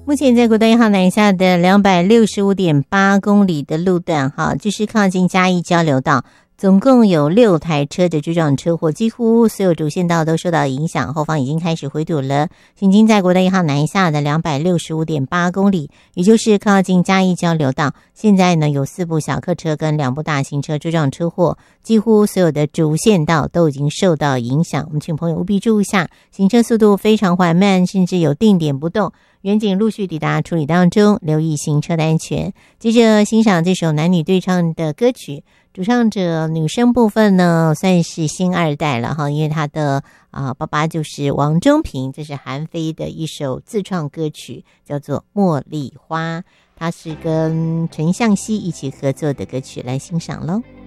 目前在国道1号南下的265.8公里的路段，就是靠近嘉义交流道，总共有6台车的追撞车祸，几乎所有主线道都受到影响，后方已经开始回堵了。行经在国道1号南下的265.8公里，也就是靠近嘉义交流道，现在呢有4部小客车跟2部大型车追撞车祸，几乎所有的主线道都已经受到影响。我们请朋友务必注意一下，行车速度非常缓慢，甚至有定点不动。员警陆续抵达处理当中，留意行车的安全。接着欣赏这首男女对唱的歌曲，主唱者女生部分呢算是新2代了哈，因为她的爸爸就是王中平，这是韩非的一首自创歌曲，叫做《茉莉花》，它是跟陈向熙一起合作的歌曲，来欣赏咯。